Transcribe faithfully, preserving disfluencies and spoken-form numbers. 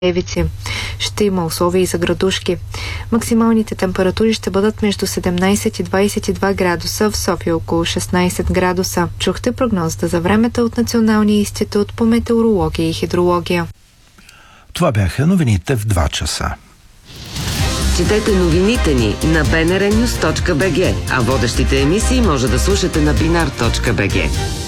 Левици. Ще има условия и за градушки. Максималните температури ще бъдат между седемнайсет и двайсет и два градуса, в София около шестнайсет градуса. Чухте прогнозата за времето от Националния институт по метеорология и хидрология. Това бяха новините в два часа. Четете новините ни на би ен ар нюс точка би джи, а водещите емисии може да слушате на бинар точка би джи.